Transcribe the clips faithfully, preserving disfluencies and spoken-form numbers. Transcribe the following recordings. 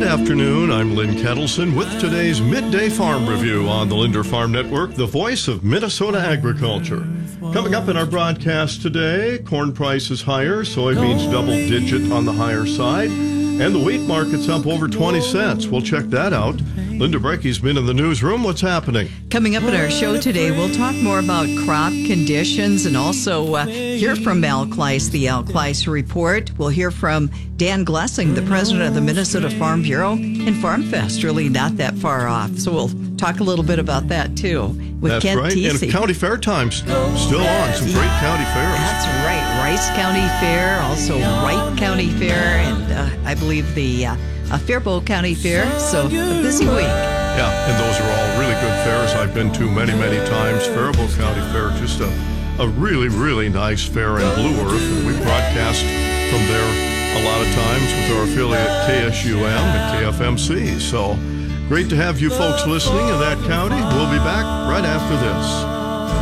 Good afternoon, I'm Lynn Kettleson with today's Midday Farm Review on the Linder Farm Network, the voice of Minnesota agriculture. Coming up in our broadcast today, corn prices higher, soybeans double-digit on the higher side, and the wheat market's up over twenty cents. We'll check that out. Linda Brecke's been in the newsroom. What's happening? Coming up in our show today, we'll talk more about crop conditions and also uh, hear from Al Kleiss, the Al Kleiss Report. We'll hear from Dan Glessing, the president of the Minnesota Farm Bureau, and Farm Fest, really not that far off. So we'll talk a little bit about that, too, with That's Kent right. Teesey. And County Fair time's still on. Some great county fairs. That's right. Rice County Fair, also Wright County Fair, and uh, I believe the uh, uh, Faribault County Fair. So a busy week. Yeah, and those are all really good fairs I've been to many, many times. Faribault County Fair, just a, a really, really nice fair in Blue Earth. And we broadcast from there a lot of times with our affiliate K S U M and K F M C. So great to have you folks listening in that county. We'll be back right after this.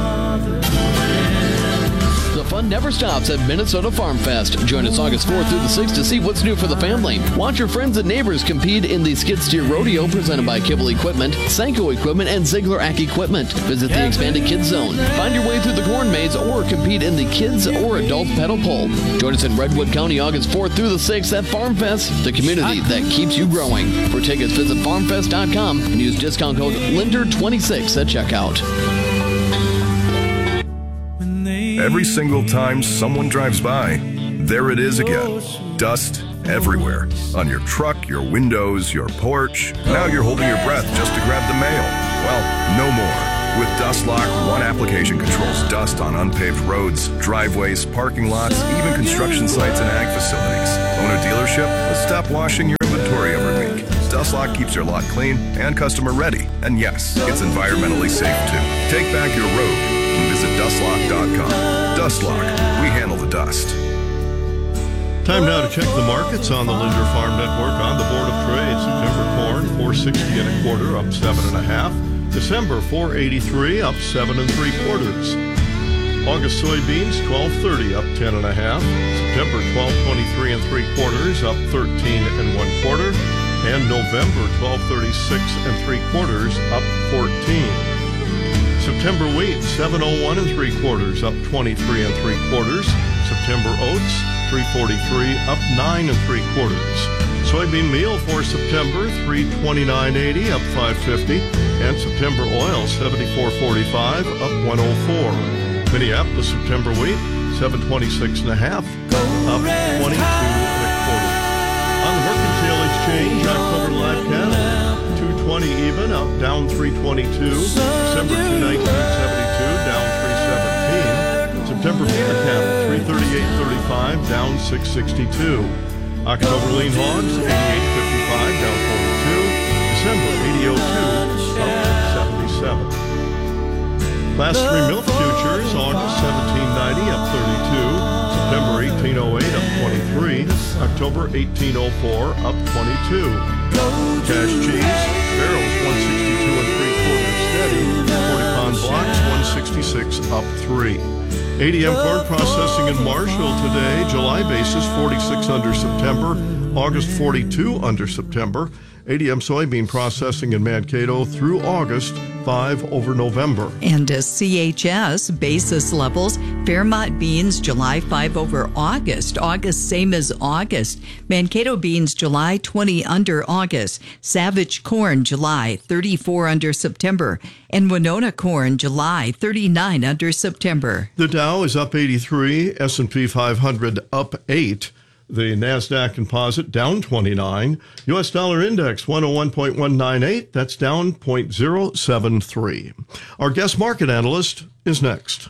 The fun never stops at Minnesota Farm Fest. Join us August fourth through the sixth to see what's new for the family. Watch your friends and neighbors compete in the Skid Steer Rodeo presented by Kibble Equipment, Senko Equipment, and Ziegler Ack Equipment. Visit the expanded Kids Zone. Find your way through the corn maze or compete in the kids or adult pedal pole. Join us in Redwood County August fourth through the sixth at Farm Fest, the community that keeps you growing. For tickets, visit farm fest dot com and use discount code Linder twenty-six at checkout. Every single time someone drives by, there it is again. Dust everywhere. On your truck, your windows, your porch. Now you're holding your breath just to grab the mail. Well, no more. With DustLock, one application controls dust on unpaved roads, driveways, parking lots, even construction sites and ag facilities. Own a dealership? Well, stop washing your inventory every week. DustLock keeps your lot clean and customer ready. And yes, it's environmentally safe too. Take back your road. Visit dust lock dot com. DustLock, we handle the dust. Time now to check the markets on the Linder Farm Network. On the Board of Trade, September corn four sixty and a quarter, up seven and a half. December four eighty-three, up seven and three quarters. August soybeans twelve thirty, up ten and a half. September twelve twenty-three and three quarters, up thirteen and one quarter. And November twelve thirty-six and three quarters, up fourteen. September wheat, seven oh one and three quarters, up twenty-three and three quarters. September oats, three forty-three, up nine and three quarters. Soybean meal for September, three twenty-nine eighty, up five fifty. And September oil, seventy-four forty-five, up one oh four. Minneapolis September wheat, seven twenty-six and a half, up twenty-two and a quarter. On the Mercantile Exchange, October live cattle, two twenty even, up down three twenty-two. December two nineteen seventy-two, down three seventeen. September feeder cattle, three thirty-eight thirty-five, down six sixty-two. October lean hogs, eighty-eight fifty-five, down forty-two. December eighty oh two, up seventy-seven. Class three milk futures, August seventeen ninety, up thirty-two. September eighteen oh eight, up twenty-three. October eighteen oh four, up twenty-two. Cash cheese, barrels one sixty-two and three quarters steady. forty pound blocks one sixty-six, up three. A D M corn processing in Marshall today, July basis forty-six under September, August forty-two under September. A D M soybean processing in Mankato through August, five over November. And uh, C H S basis levels, Fairmont beans July five over August. August same as August. Mankato beans July twenty under August. Savage corn July thirty-four under September. And Winona corn July thirty-nine under September. The Dow is up eighty-three, S and P five hundred up eight. The NASDAQ composite down twenty-nine. U S dollar index one oh one point one nine eight. That's down zero point zero seven three. Our guest market analyst is next.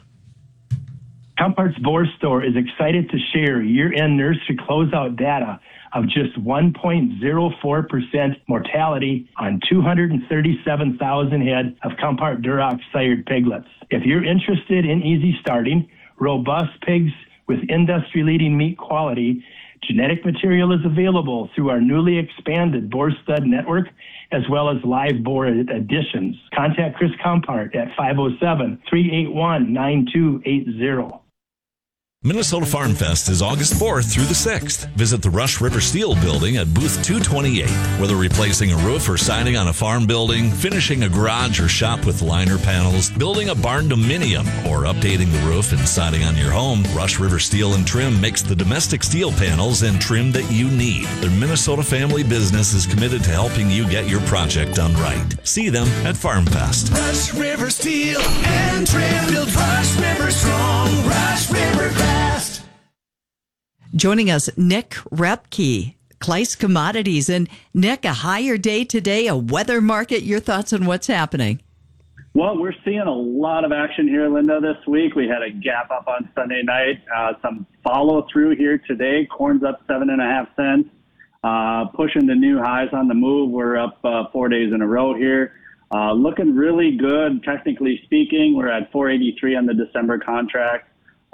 Compart's Boar Store is excited to share year-end nursery closeout data of just one point zero four percent mortality on two hundred thirty-seven thousand head of Compart Duroc sired piglets. If you're interested in easy starting, robust pigs with industry-leading meat quality, genetic material is available through our newly expanded Boar Stud Network, as well as live boar additions. Contact Chris Compart at five oh seven, three eight one, nine two eight zero. Minnesota Farm Fest is August fourth through the sixth. Visit the Rush River Steel building at booth two twenty-eight. Whether replacing a roof or siding on a farm building, finishing a garage or shop with liner panels, building a barn dominium, or updating the roof and siding on your home, Rush River Steel and Trim makes the domestic steel panels and trim that you need. Their Minnesota family business is committed to helping you get your project done right. See them at Farm Fest. Rush River Steel and Trim. Build Rush River strong. Rush River fast. Joining us, Nick Repke, Kleist Commodities. And Nick, a higher day today, a weather market. Your thoughts on what's happening? Well, we're seeing a lot of action here, Linda, this week. We had a gap up on Sunday night, uh, some follow through here today. Corn's up seven and a half cents, uh, pushing the new highs on the move. We're up uh, four days in a row here. Uh, looking really good, technically speaking. We're at four eighty-three on the December contract.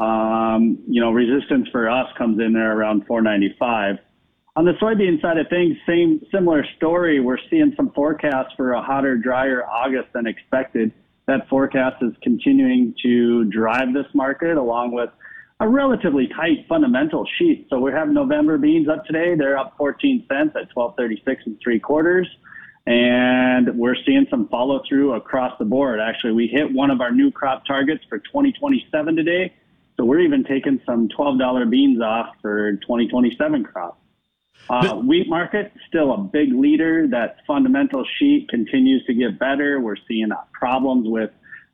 Um, you know, resistance for us comes in there around four ninety-five. On the soybean side of things, same similar story. We're seeing some forecasts for a hotter, drier August than expected. That forecast is continuing to drive this market along with a relatively tight fundamental sheet. So we have November beans up today. They're up fourteen cents at twelve thirty-six and three quarters. And we're seeing some follow through across the board. Actually, we hit one of our new crop targets for twenty twenty-seven today. So we're even taking some twelve dollar beans off for twenty twenty-seven crop. Uh, wheat market, still a big leader. That fundamental sheet continues to get better. We're seeing problems with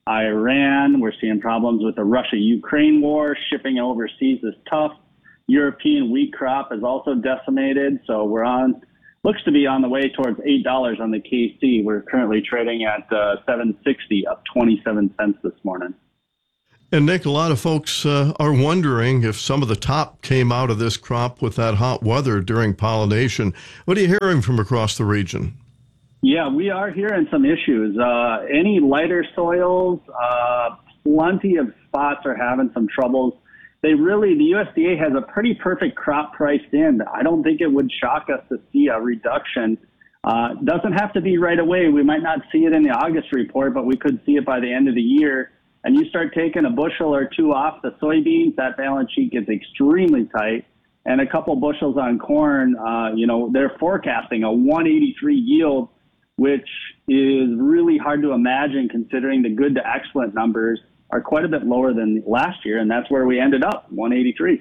Iran. We're seeing problems with the Russia-Ukraine war. Shipping overseas is tough. European wheat crop is also decimated. So we're on, looks to be on the way towards eight dollars on the K C. We're currently trading at uh, seven sixty, up twenty-seven cents this morning. And Nick, a lot of folks uh, are wondering if some of the top came out of this crop with that hot weather during pollination. What are you hearing from across the region? Yeah, we are hearing some issues. Uh, any lighter soils, uh, plenty of spots are having some troubles. They really, the U S D A has a pretty perfect crop priced in. I don't think it would shock us to see a reduction. Uh, doesn't have to be right away. We might not see it in the August report, but we could see it by the end of the year. And you start taking a bushel or two off the soybeans, that balance sheet gets extremely tight. And a couple bushels on corn, uh, you know, they're forecasting a one eighty-three yield, which is really hard to imagine considering the good to excellent numbers are quite a bit lower than last year. And that's where we ended up, one eighty-three.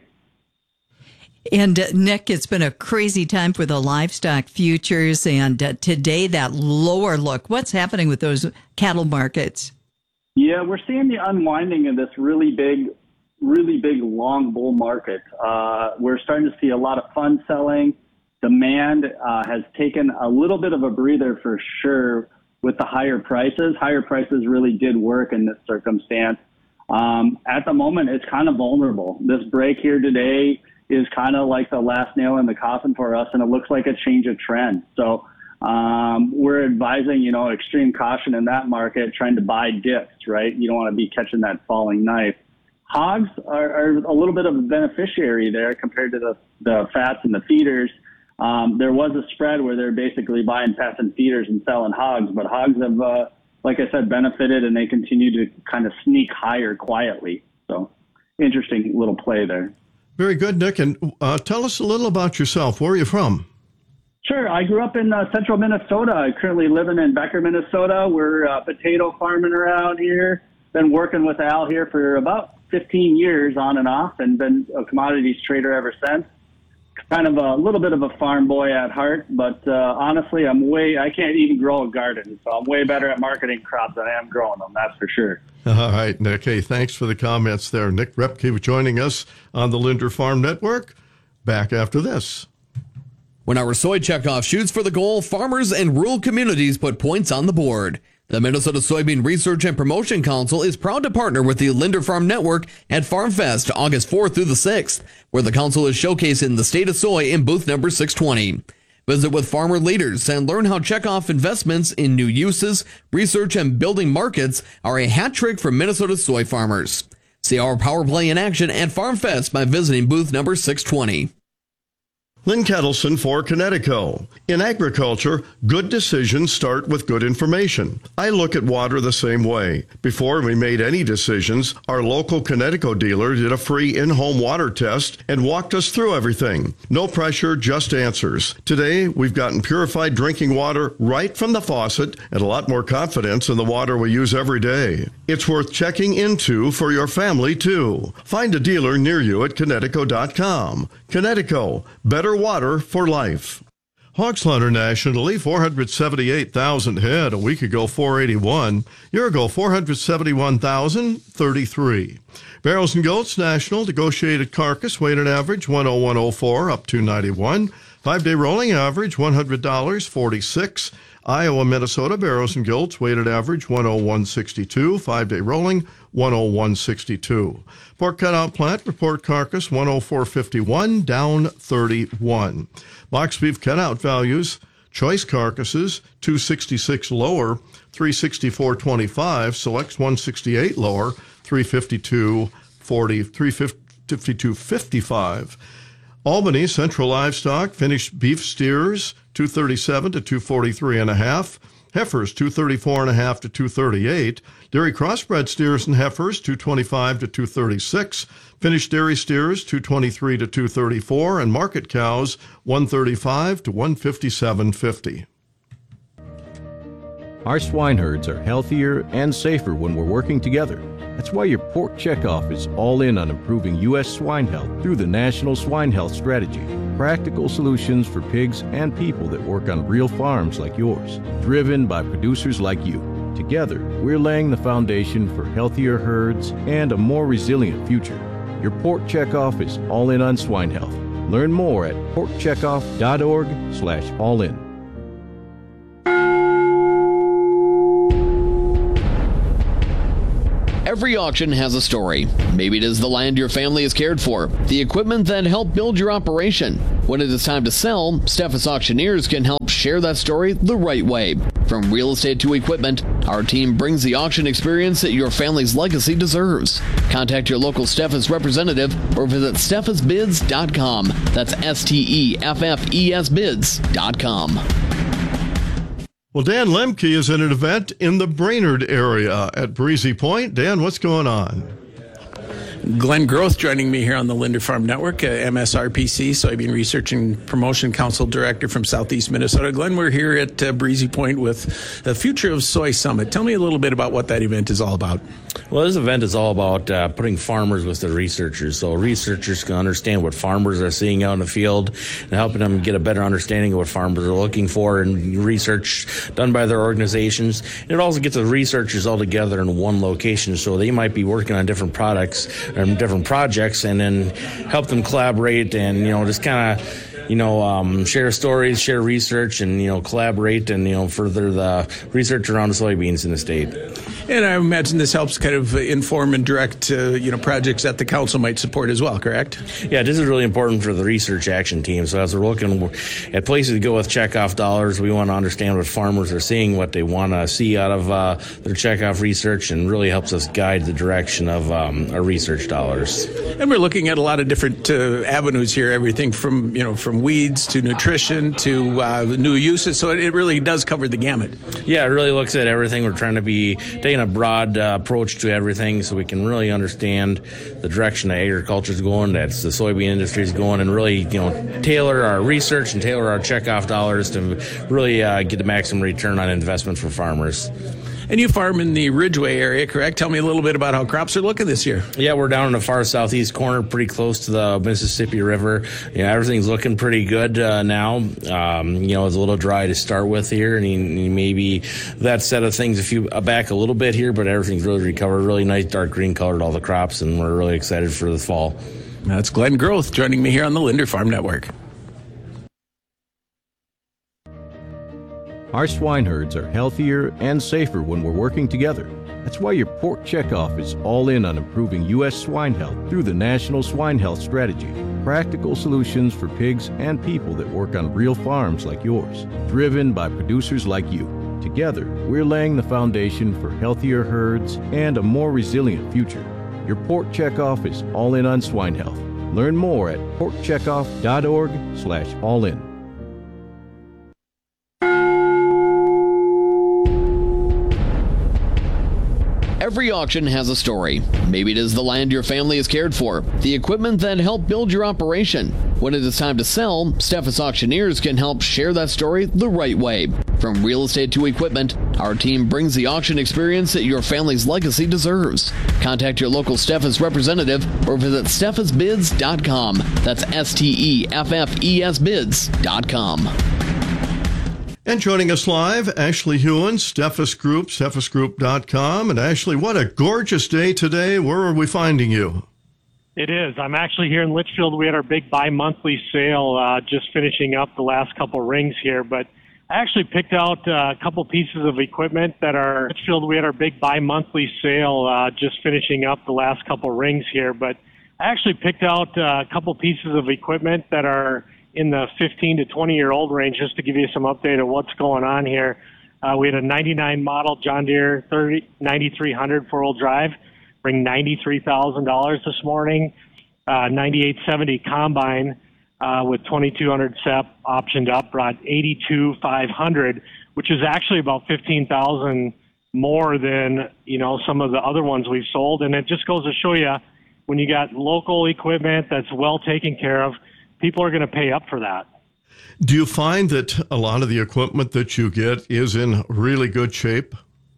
And uh, Nick, it's been a crazy time for the livestock futures. And uh, today, that lower look, what's happening with those cattle markets? Yeah, we're seeing the unwinding of this really big, really big long bull market. Uh, we're starting to see a lot of fund selling. Demand uh, has taken a little bit of a breather for sure with the higher prices. Higher prices really did work in this circumstance. Um, at the moment, it's kind of vulnerable. This break here today is kind of like the last nail in the coffin for us, and it looks like a change of trend. So Um, we're advising, you know, extreme caution in that market, trying to buy dips, right? You don't want to be catching that falling knife. Hogs are, are a little bit of a beneficiary there compared to the, the fats and the feeders. Um, there was a spread where they're basically buying fats and feeders and selling hogs, but hogs have, uh, like I said, benefited, and they continue to kind of sneak higher quietly. So interesting little play there. Very good, Nick. And uh, tell us a little about yourself. Where are you from? Sure. I grew up in uh, central Minnesota. I currently live in Becker, Minnesota. We're uh, potato farming around here. Been working with Al here for about fifteen years on and off, and been a commodities trader ever since. Kind of a little bit of a farm boy at heart, but uh, honestly, I'm way, I can't even grow a garden, so I'm way better at marketing crops than I am growing them, that's for sure. All right, Nick. Hey, thanks for the comments there. Nick Repke joining us on the Linder Farm Network. Back after this. When our soy checkoff shoots for the goal, farmers and rural communities put points on the board. The Minnesota Soybean Research and Promotion Council is proud to partner with the Linder Farm Network at Farm Fest August fourth through the sixth, where the council is showcasing the state of soy in booth number six twenty. Visit with farmer leaders and learn how checkoff investments in new uses, research, and building markets are a hat trick for Minnesota soy farmers. See our power play in action at Farm Fest by visiting booth number six twenty. Lynn Kettleson for Connecticut. In agriculture, good decisions start with good information. I look at water the same way. Before we made any decisions, our local Connecticut dealer did a free in-home water test and walked us through everything. No pressure, just answers. Today, we've gotten purified drinking water right from the faucet and a lot more confidence in the water we use every day. It's worth checking into for your family, too. Find a dealer near you at Connecticut dot com. Connecticut, better water for life. Hog slaughter nationally, four hundred seventy-eight thousand head. A week ago, four eighty-one. Year ago, four hundred seventy-one thousand thirty-three. Barrels and goats national, negotiated carcass, weighted average one oh one oh four, up two ninety-one. Five-day rolling average one hundred dollars and forty-six cents. Iowa, Minnesota, barrels and goats, weighted average one oh one sixty-two. Five-day rolling one oh one sixty-two. Pork cutout plant, report carcass one oh four fifty-one, down thirty-one. Box beef cutout values, choice carcasses two sixty-six lower, three sixty-four twenty-five. Selects one sixty-eight lower, three fifty-two forty, three fifty-two fifty-five. Albany, Central Livestock, finished beef steers two thirty-seven to two forty-three and a half. Heifers two thirty-four and a half to two thirty-eight. Dairy crossbred steers and heifers two twenty-five to two thirty-six. Finished dairy steers two twenty-three to two thirty-four, and market cows one thirty-five to one fifty-seven fifty. Our swine herds are healthier and safer when we're working together. That's why your Pork Checkoff is all in on improving U S swine health through the National Swine Health Strategy. Practical solutions for pigs and people that work on real farms like yours, driven by producers like you. Together, we're laying the foundation for healthier herds and a more resilient future. Your Pork Checkoff is all in on swine health. Learn more at pork checkoff dot org slash all in. Every auction has a story. Maybe it is the land your family has cared for, the equipment that helped build your operation. When it is time to sell, Steffes Auctioneers can help share that story the right way. From real estate to equipment, our team brings the auction experience that your family's legacy deserves. Contact your local Steffes representative or visit steffes bids dot com. That's S T E F F E S bids dot com. Well, Dan Lemke is at an event in the Brainerd area at Breezy Point. Dan, what's going on? Glenn Groth joining me here on the Linder Farm Network, uh, M S R P C, Soybean Research and Promotion Council Director from Southeast Minnesota. Glenn, we're here at uh, Breezy Point with the Future of Soy Summit. Tell me a little bit about what that event is all about. Well, this event is all about uh, putting farmers with the researchers, so researchers can understand what farmers are seeing out in the field and helping them get a better understanding of what farmers are looking for and research done by their organizations. And it also gets the researchers all together in one location, so they might be working on different products and different projects, and then help them collaborate and, you know, just kind of, you know, um, share stories, share research, and, you know, collaborate and, you know, further the research around the soybeans in the state. And I imagine this helps kind of inform and direct, uh, you know, projects that the council might support as well, correct? Yeah, this is really important for the research action team. So as we're looking at places to go with checkoff dollars, we want to understand what farmers are seeing, what they want to see out of uh, their checkoff research, and really helps us guide the direction of um, our research dollars. And we're looking at a lot of different uh, avenues here, everything from, you know, from weeds to nutrition to uh, new uses. So it, it really does cover the gamut. Yeah, it really looks at everything. We're trying to be taking a broad uh, approach to everything so we can really understand the direction that agriculture is going, that the soybean industry is going, and really, you know, tailor our research and tailor our checkoff dollars to really uh, get the maximum return on investment for farmers. And you farm in the Ridgeway area, correct? Tell me a little bit about how crops are looking this year. Yeah, we're down in the far southeast corner, pretty close to the Mississippi River. You know, everything's looking pretty good uh, now. Um, you know, it's a little dry to start with here, and, and maybe that set of things a few uh, back a little bit here, but everything's really recovered. Really nice dark green colored, all the crops, and we're really excited for the fall. That's Glenn Groth joining me here on the Linder Farm Network. Our swine herds are healthier and safer when we're working together. That's why your Pork Checkoff is all in on improving U S swine health through the National Swine Health Strategy. Practical solutions for pigs and people that work on real farms like yours, driven by producers like you. Together, we're laying the foundation for healthier herds and a more resilient future. Your Pork Checkoff is all in on swine health. Learn more at porkcheckoff.org slash all in. Every auction has a story. Maybe it is the land your family has cared for, the equipment that helped build your operation. When it is time to sell, Steffes Auctioneers can help share that story the right way. From real estate to equipment, our team brings the auction experience that your family's legacy deserves. Contact your local Steffes representative or visit steffes bids dot com. That's S T E F F E S bids dot com. And joining us live, Ashley Hewen, Steffes Group, steffes group dot com. And Ashley, what a gorgeous day today. Where are we finding you? It is. I'm actually here in Litchfield. We had our big bi-monthly sale, uh, just finishing up the last couple rings here. But I actually picked out uh, a couple pieces of equipment that are Litchfield. We had our big bi-monthly sale, uh, just finishing up the last couple rings here. But I actually picked out uh, a couple pieces of equipment that are in the fifteen to twenty year old range, just to give you some update of what's going on here. Uh, we had a ninety-nine model John Deere ninety-three hundred four-wheel drive, bring ninety-three thousand dollars this morning. Uh, ninety-eight seventy combine uh, with twenty-two hundred S E P optioned up, brought eighty-two five hundred, which is actually about fifteen thousand more than, you know, some of the other ones we've sold. And it just goes to show you, when you got local equipment that's well taken care of, people are going to pay up for that. Do you find that a lot of the equipment that you get is in really good shape?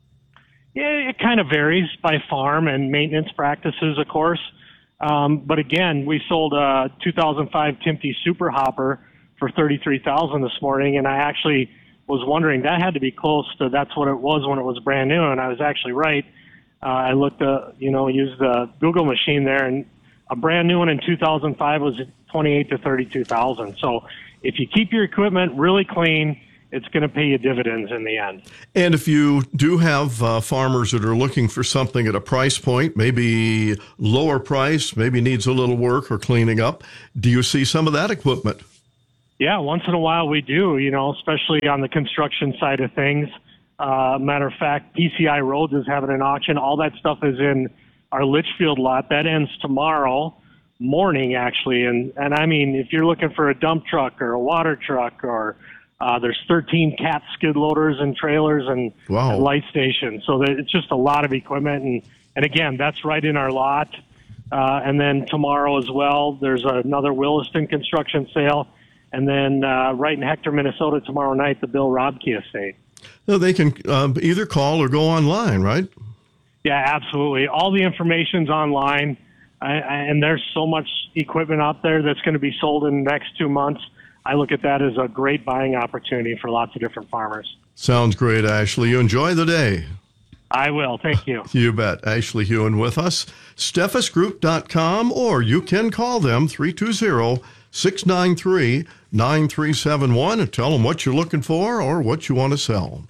Yeah, it kind of varies by farm and maintenance practices, of course. Um, but again, we sold a two thousand five Timty Super Hopper for thirty-three thousand dollars this morning, and I actually was wondering, that had to be close to that's what it was when it was brand new, and I was actually right. Uh, I looked, uh, you know, used the Google machine there, and a brand new one in two thousand five was twenty-eight to thirty-two thousand. So if you keep your equipment really clean, it's going to pay you dividends in the end. And if you do have uh, farmers that are looking for something at a price point, maybe lower price, maybe needs a little work or cleaning up, do you see some of that equipment? Yeah, once in a while we do, you know, especially on the construction side of things. Uh, matter of fact, P C I Roads is having an auction. All that stuff is in our Litchfield lot. That ends tomorrow morning, actually. And, and I mean, if you're looking for a dump truck or a water truck, or uh, there's thirteen cat skid loaders and trailers and, wow. and light stations. So that it's just a lot of equipment. And, and again, that's right in our lot. Uh, and then tomorrow as well, there's another Williston construction sale. And then uh, right in Hector, Minnesota, tomorrow night, the Bill Robke estate. No, they can um, either call or go online, right? Yeah, absolutely. All the information's online, I, I, and there's so much equipment out there that's going to be sold in the next two months. I look at that as a great buying opportunity for lots of different farmers. Sounds great, Ashley. You enjoy the day. I will. Thank you. You bet. Ashley Hewen with us, steffes group dot com, or you can call them three two zero, six nine three, nine three seven one and tell them what you're looking for or what you want to sell.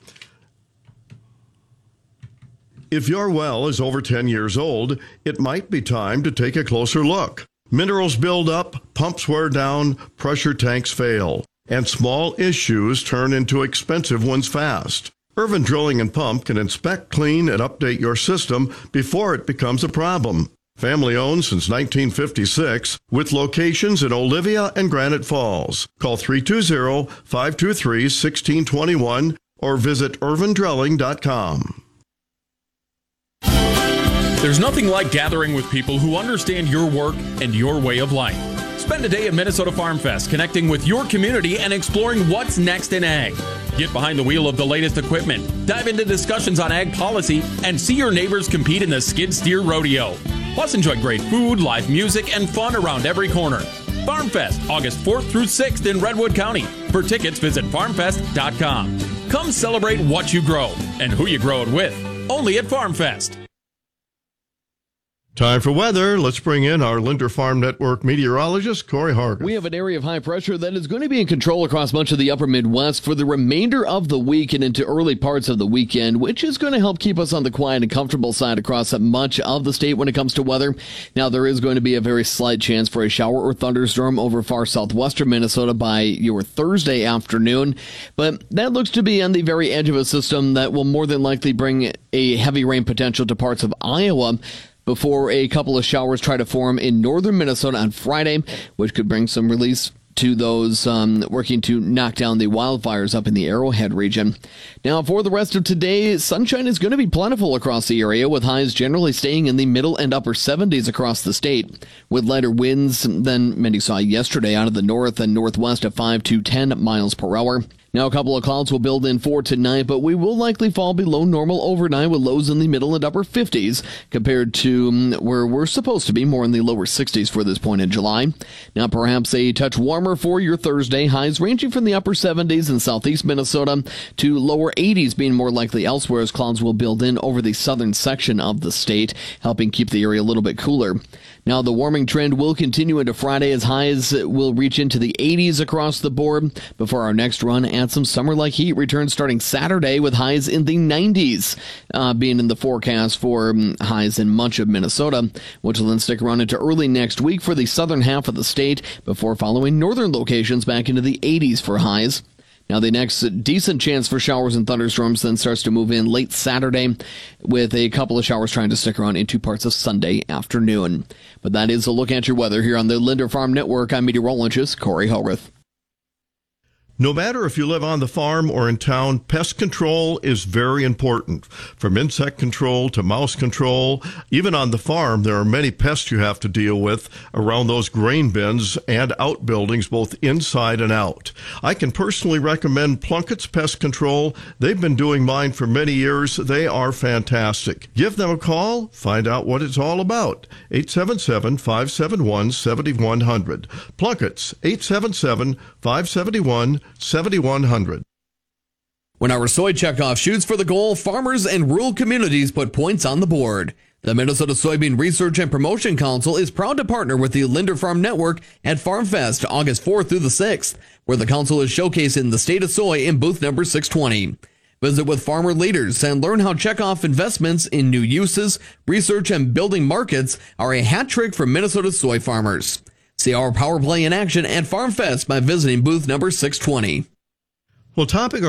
If your well is over ten years old, it might be time to take a closer look. Minerals build up, pumps wear down, pressure tanks fail, and small issues turn into expensive ones fast. Irvin Drilling and Pump can inspect, clean, and update your system before it becomes a problem. Family owned since nineteen fifty-six, with locations in Olivia and Granite Falls. Call three two zero, five two three, one six two one or visit irvin drilling dot com. There's nothing like gathering with people who understand your work and your way of life. Spend a day at Minnesota Farm Fest connecting with your community and exploring what's next in ag. Get behind the wheel of the latest equipment, dive into discussions on ag policy, and see your neighbors compete in the Skid Steer Rodeo. Plus, enjoy great food, live music, and fun around every corner. Farm Fest, August fourth through sixth in Redwood County. For tickets, visit farm fest dot com. Come celebrate what you grow and who you grow it with. Only at Farm Fest. Time for weather. Let's bring in our Linder Farm Network meteorologist, Corey Hargan. We have an area of high pressure that is going to be in control across much of the upper Midwest for the remainder of the week and into early parts of the weekend, which is going to help keep us on the quiet and comfortable side across much of the state when it comes to weather. Now, there is going to be a very slight chance for a shower or thunderstorm over far southwestern Minnesota by your Thursday afternoon, but that looks to be on the very edge of a system that will more than likely bring a heavy rain potential to parts of Iowa. before a couple of showers try to form in northern Minnesota on Friday, which could bring some relief to those um, working to knock down the wildfires up in the Arrowhead region. Now, for the rest of today, sunshine is going to be plentiful across the area, with highs generally staying in the middle and upper seventies across the state, with lighter winds than many saw yesterday out of the north and northwest of five to ten miles per hour. Now, a couple of clouds will build in for tonight, but we will likely fall below normal overnight with lows in the middle and upper fifties compared to um, where we're supposed to be, more in the lower sixties for this point in July. Now, perhaps a touch warmer for your Thursday, highs ranging from the upper seventies in southeast Minnesota to lower eighties being more likely elsewhere, as clouds will build in over the southern section of the state, helping keep the area a little bit cooler. Now, the warming trend will continue into Friday as highs will reach into the eighties across the board before our next run at some summer-like heat returns starting Saturday, with highs in the nineties uh, being in the forecast for um, highs in much of Minnesota, which will then stick around into early next week for the southern half of the state before following northern locations back into the eighties for highs. Now, the next decent chance for showers and thunderstorms then starts to move in late Saturday, with a couple of showers trying to stick around into parts of Sunday afternoon. But that is a look at your weather here on the Linder Farm Network. I'm meteorologist Corey Hogarth. No matter if you live on the farm or in town, pest control is very important. From insect control to mouse control, even on the farm, there are many pests you have to deal with around those grain bins and outbuildings, both inside and out. I can personally recommend Plunkett's Pest Control. They've been doing mine for many years. They are fantastic. Give them a call. Find out what it's all about. eight seven seven, five seven one, seven one zero zero. Plunkett's, eight seven seven, five seven one, seventy-one hundred. When our soy checkoff shoots for the goal, farmers and rural communities put points on the board. The Minnesota Soybean Research and Promotion Council is proud to partner with the Linder Farm Network at FarmFest August fourth through the sixth, where the council is showcasing the state of soy in booth number six twenty. Visit with farmer leaders and learn how checkoff investments in new uses, research, and building markets are a hat trick for Minnesota soy farmers. See our power play in action at FarmFest by visiting booth number six twenty. Well, topping